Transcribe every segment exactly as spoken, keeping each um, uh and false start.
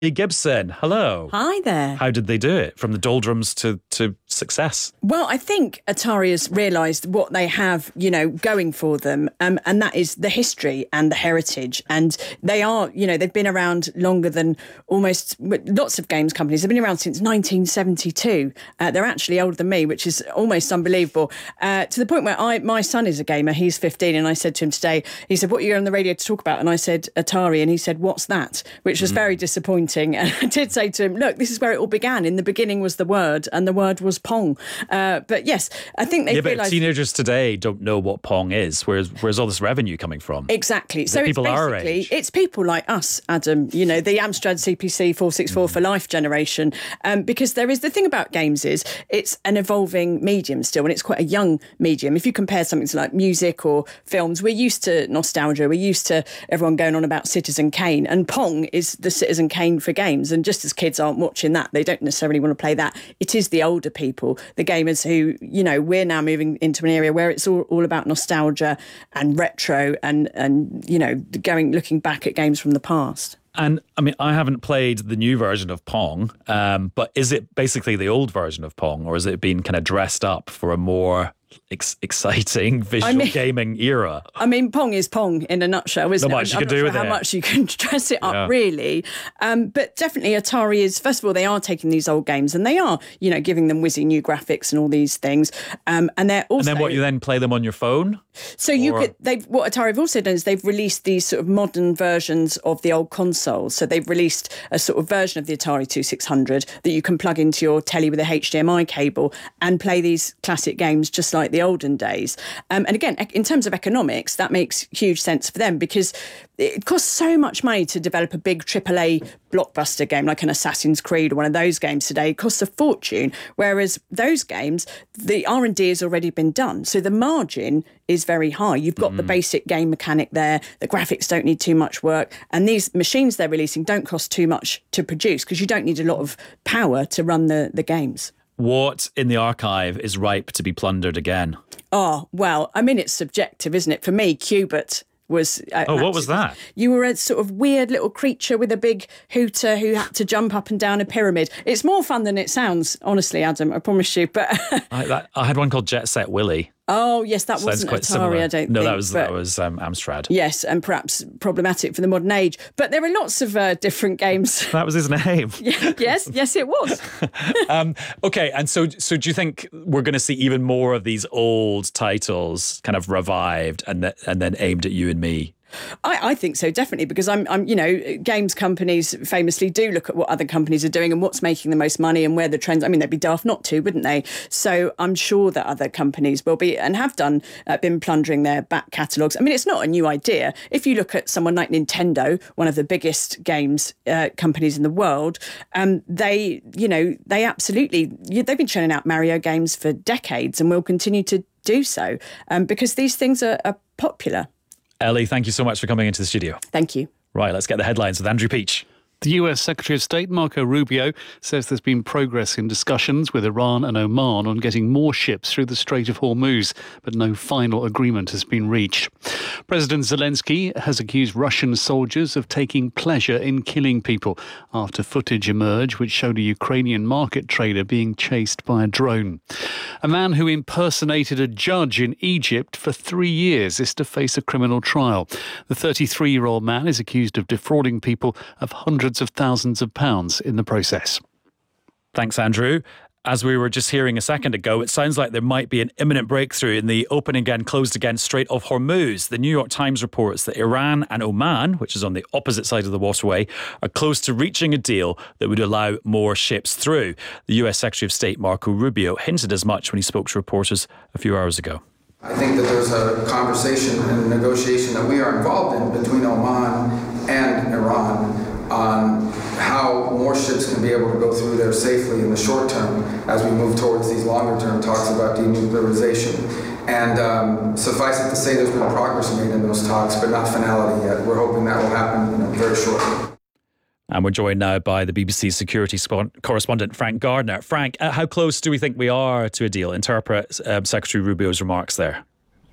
Gibson, hello. Hi there. How did they do it from the doldrums to, to success? Well, I think Atari has realised what they have, you know, going for them, um, and that is the history and the heritage. And they are, you know, they've been around longer than almost lots of games companies. They've been around since nineteen seventy-two. Uh, they're actually older than me, which is almost unbelievable. Uh, to the point where I, my son is a gamer. He's fifteen, and I said to him today, he said, "What are you on the radio to talk about?" And I said, "Atari," and he said, "What's that?" Which was mm. very disappointing. And I did say to him, look, this is where it all began. In the beginning was the word, and the word was Pong. Uh, but yes, I think they yeah, realised... but teenagers today don't know what Pong is. Where's, where's all this revenue coming from? Exactly. So the it's people our basically, age. It's people like us, Adam, you know, the Amstrad C P C four sixty-four mm. for life generation. Um, because there is, the thing about games is it's an evolving medium still, and it's quite a young medium. If you compare something to like music or films, we're used to nostalgia. We're used to everyone going on about Citizen Kane, and Pong is the Citizen Kane for games. And just as kids aren't watching that, they don't necessarily want to play that. It is the older people, the gamers who, you know, we're now moving into an area where it's all, all about nostalgia and retro and, and, you know, going, looking back at games from the past. And I mean, I haven't played the new version of Pong, um, but is it basically the old version of Pong, or has it been kind of dressed up for a more ex- exciting visual I mean, gaming era? I mean, Pong is Pong in a nutshell, isn't not it? Much I'm, you I'm can not do sure with how it. much you can dress it up, yeah. really. Um, but definitely Atari is, first of all, they are taking these old games and they are, you know, giving them whizzy new graphics and all these things. Um, and they're also... And then what, you then play them on your phone? So you or... could, they've, what Atari have also done is they've released these sort of modern versions of the old consoles. So they've released a sort of version of the Atari twenty-six hundred that you can plug into your telly with a H D M I cable and play these classic games just like the olden days. Um, and again, in terms of economics, that makes huge sense for them because it costs so much money to develop a big triple A blockbuster game like an Assassin's Creed or one of those games today. It costs a fortune, whereas those games, the R and D has already been done. So the margin is very high. You've got mm. the basic game mechanic there. The graphics don't need too much work. And these machines they're releasing don't cost too much to produce because you don't need a lot of power to run the, the games. What in the archive is ripe to be plundered again? Oh, well, I mean, it's subjective, isn't it? For me, Qbert was... Uh, oh, what was that? You were a sort of weird little creature with a big hooter who had to jump up and down a pyramid. It's more fun than it sounds, honestly, Adam, I promise you. But I, that, I had one called Jet Set Willy. Oh, yes, that Sounds wasn't quite Atari, similar. I don't no, think. that was that was um, Amstrad. Yes, and perhaps problematic for the modern age. But there are lots of uh, different games. That was his name. yes, yes, it was. um, okay, and so so do you think we're going to see even more of these old titles kind of revived and th- and then aimed at you and me? I, I think so, definitely, because I'm, I'm, you know, games companies famously do look at what other companies are doing and what's making the most money and where the trends. I mean, they'd be daft not to, wouldn't they? So I'm sure that other companies will be and have done uh, been plundering their back catalogues. I mean, it's not a new idea. If you look at someone like Nintendo, one of the biggest games uh, companies in the world, um, they, you know, they absolutely they've been churning out Mario games for decades and will continue to do so um, because these things are, are popular. Ellie, thank you so much for coming into the studio. Thank you. Right, let's get the headlines with Andrew Peach. The U S Secretary of State, Marco Rubio, says there's been progress in discussions with Iran and Oman on getting more ships through the Strait of Hormuz, but no final agreement has been reached. President Zelensky has accused Russian soldiers of taking pleasure in killing people after footage emerged which showed a Ukrainian market trader being chased by a drone. A man who impersonated a judge in Egypt for three years is to face a criminal trial. The thirty-three-year-old man is accused of defrauding people of hundreds of thousands of pounds in the process. Thanks, Andrew. As we were just hearing a second ago, it sounds like there might be an imminent breakthrough in the open again, closed again Strait of Hormuz. The New York Times reports that Iran and Oman, which is on the opposite side of the waterway, are close to reaching a deal that would allow more ships through. The U S Secretary of State, Marco Rubio, hinted as much when he spoke to reporters a few hours ago. I think that there's a conversation and negotiation that we are involved in between Oman and Iran on how more ships can be able to go through there safely in the short term as we move towards these longer term talks about denuclearization. And um, suffice it to say there's been progress made in those talks, but not finality yet. We're hoping that will happen, you know, very shortly. And we're joined now by the B B C security correspondent, Frank Gardner. Frank, uh, how close do we think we are to a deal? Interpret um, Secretary Rubio's remarks there.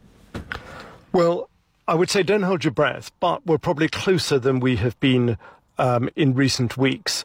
Well, I would say don't hold your breath, but we're probably closer than we have been um, in recent weeks.